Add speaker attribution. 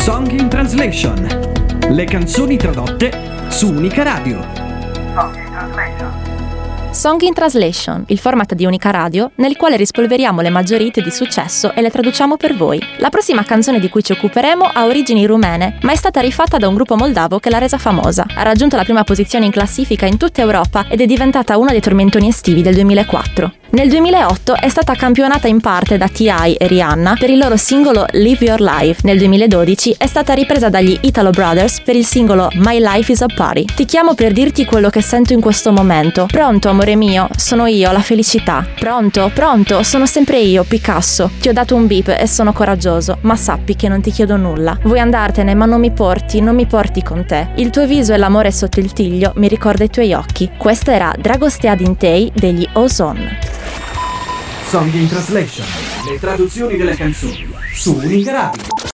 Speaker 1: Song in Translation. Le canzoni tradotte su Unica Radio.
Speaker 2: Song in Translation, il format di Unica Radio nel quale rispolveriamo le maggiori hit di successo e le traduciamo per voi. La prossima canzone di cui ci occuperemo ha origini rumene, ma è stata rifatta da un gruppo moldavo che l'ha resa famosa. Ha raggiunto la prima posizione in classifica in tutta Europa ed è diventata uno dei tormentoni estivi del 2004. Nel 2008 è stata campionata in parte da T.I. e Rihanna per il loro singolo Live Your Life. Nel 2012 è stata ripresa dagli Italo Brothers per il singolo My Life is a Party. Ti chiamo per dirti quello che sento in questo momento. Pronto, amore mio? Sono io, la felicità. Pronto? Pronto? Sono sempre io, Picasso. Ti ho dato un beep e sono coraggioso, ma sappi che non ti chiedo nulla. Vuoi andartene, ma non mi porti con te. Il tuo viso e l'amore sotto il tiglio mi ricorda i tuoi occhi. Questa era Dragostea Dintei degli Ozone.
Speaker 1: Song in Translation. Le traduzioni delle canzoni su Unica Radio.